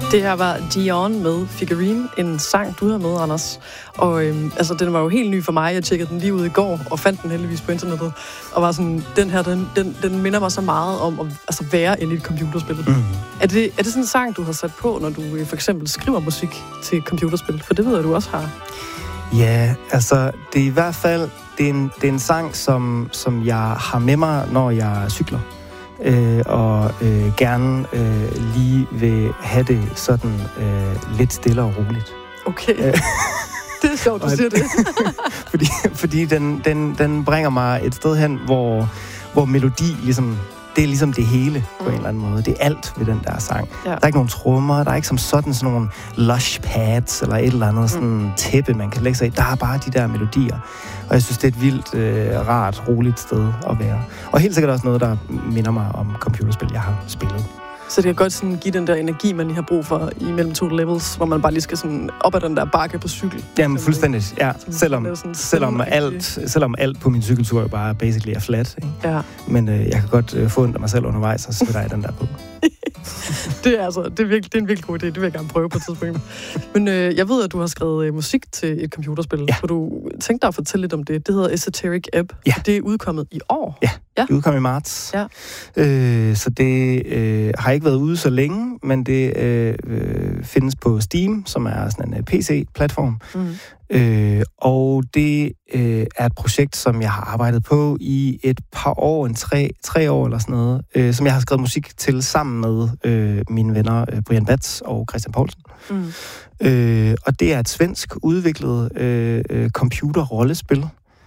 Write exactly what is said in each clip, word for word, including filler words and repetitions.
Det her var Dion med Figurine, en sang, du har med, Anders. Og øhm, altså, den var jo helt ny for mig. Jeg tjekkede den lige ud i går, og fandt den heldigvis på internettet. Og var sådan, den her, den, den, den minder mig så meget om at altså, være inde i et computerspil. Mm. Er, det, er det sådan en sang, du har sat på, når du øh, for eksempel skriver musik til computerspil? For det ved jeg, du også har. Ja, altså, det er i hvert fald, det er en, det er en sang, som, som jeg har med mig, når jeg cykler. Øh, og øh, gerne øh, lige vil have det sådan øh, lidt stille og roligt. Okay. Det er sjovt, du siger det. fordi fordi den, den, den bringer mig et sted hen, hvor, hvor melodi ligesom, det er ligesom det hele på mm. en eller anden måde. Det er alt ved den der sang. Ja. Der er ikke nogen trommer, der er ikke som sådan sådan nogle lush pads eller et eller andet sådan mm. tæppe, man kan lægge sig i. Der er bare de der melodier. Og jeg synes, det er et vildt, øh, rart, roligt sted at være. Og helt sikkert også noget, der minder mig om computerspil, jeg har spillet. Så det kan godt sådan give den der energi, man lige har brug for imellem to levels, hvor man bare lige skal sådan op ad den der bakke på cykel. Jamen, fuldstændig, ja. Selvom, selvom, alt, selvom alt på min cykeltur jo bare basically er flat. Ikke? Ja. Men øh, jeg kan godt øh, få ondt af mig selv undervejs, og så skal der den der på. Det er altså, det er, virkelig, det er en virkelig god idé. Det vil jeg gerne prøve på et tidspunkt. Men øh, jeg ved, at du har skrevet øh, musik til et computerspil. Ja. Kunne du tænke dig at fortælle lidt om det? Det hedder Esoteric Ebb. Ja. Det er udkommet i år. Ja, ja. Det udkom i marts. Ja. Øh, så det øh, har ikke været ude så længe, men det øh, øh, findes på Steam, som er sådan en P C-platform. Mm. Øh, og det øh, er et projekt, som jeg har arbejdet på i et par år, en tre, tre år eller sådan noget, øh, som jeg har skrevet musik til sammen med øh, mine venner øh, Brian Batz og Christian Poulsen. Mm. Øh, og det er et svensk udviklet øh, øh, computer-rollespil,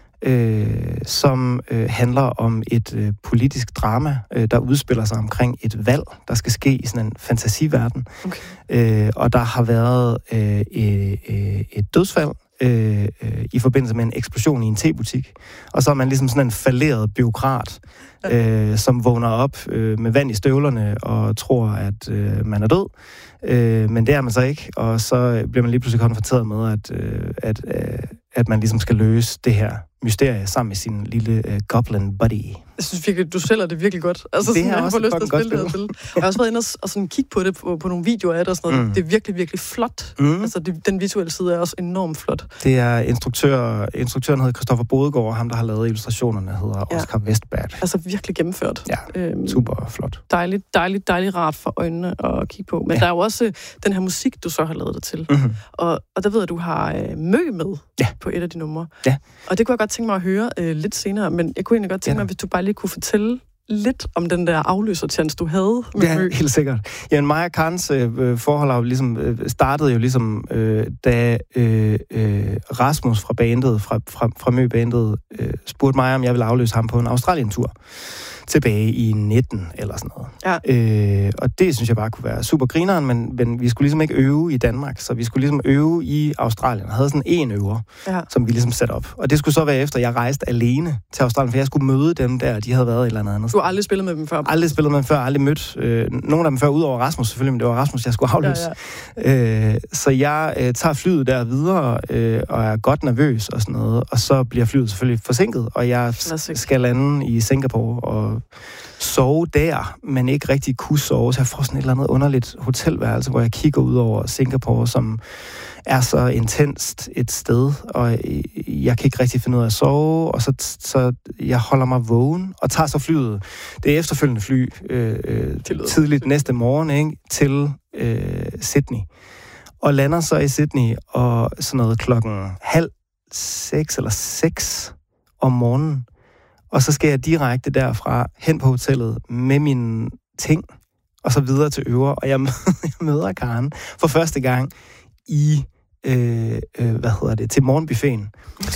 øh, som øh, handler om et øh, politisk drama, øh, der udspiller sig omkring et valg, der skal ske i sådan en fantasiverden. Okay. Øh, og der har været øh, øh, et dødsfald øh, øh, i forbindelse med en eksplosion i en tebutik. Og så er man ligesom sådan en falderet bureaukrat, øh, som vågner op øh, med vand i støvlerne og tror, at øh, man er død. Øh, men det er man så ikke, og så bliver man lige pludselig konfronteret med, at, øh, at, øh, at man ligesom skal løse det her mysterie sammen med sin lille øh, goblin buddy. Jeg synes virkelig, du sælger det virkelig godt. Altså, det sådan, er også lyst et at spille det her spil. Jeg har også været inde og, og sådan kigge på det på, på nogle videoer af det og sådan noget. Mm. Det er virkelig, virkelig flot. Mm. Altså, det, den visuelle side er også enormt flot. Det er instruktør, instruktøren hedder Christoffer Bodegaard, og ham, der har lavet illustrationerne, hedder ja. Oscar Westberg. Altså virkelig gennemført. Ja, øhm, super flot. Dejligt, dejligt, dejligt rart for øjnene at kigge på. Men ja. Der er jo også den her musik, du så har lavet det til. Mm-hmm. Og, og der ved jeg, at du har øh, Mø med ja. På et af de numre. Ja. Og det kunne jeg godt tænke mig at høre øh, lidt senere, men jeg kunne egentlig godt tænke ja. mig, hvis du bare lige kunne fortælle lidt om den der afløsertjans, du havde med ja, Mø. Helt sikkert. Jamen, mig og Karens øh, forhold har jo ligesom, øh, startede jo ligesom, øh, da øh, øh, Rasmus fra bandet, fra, fra, fra Mø-bandet, øh, spurgte mig, om jeg ville afløse ham på en Australien-tur tilbage i nitten eller sådan noget. Ja. Øh, og det synes jeg bare kunne være super grineren, men, men vi skulle ligesom ikke øve i Danmark, så vi skulle ligesom øve i Australien. Jeg havde sådan en øver, ja. Som vi ligesom satte op. Og det skulle så være efter, jeg rejste alene til Australien, for jeg skulle møde dem der, de havde været et eller andet. Du har aldrig spillet med dem før? Aldrig spillet med dem før, aldrig mødt øh, nogen af dem før, udover Rasmus selvfølgelig, men det var Rasmus, jeg skulle afløse. Ja, ja. Øh, så jeg øh, tager flyet der videre, øh, og er godt nervøs og sådan noget, og så bliver flyet selvfølgelig forsinket, og jeg skal lande i Singapore og sove der, men ikke rigtig kunne sove, så jeg får sådan et eller andet underligt hotelværelse, hvor jeg kigger ud over Singapore, som er så intenst et sted, og jeg kan ikke rigtig finde ud af at sove, og så, så jeg holder mig vågen, og tager så flyet, det efterfølgende fly, øh, tidligt næste morgen, ikke, til øh, Sydney. Og lander så i Sydney, og sådan noget klokken halv seks eller seks om morgenen. Og så skal jeg direkte derfra hen på hotellet med mine ting, og så videre til Øvre. Og jeg møder Karen for første gang i, øh, øh, hvad hedder det, til morgenbuffeten.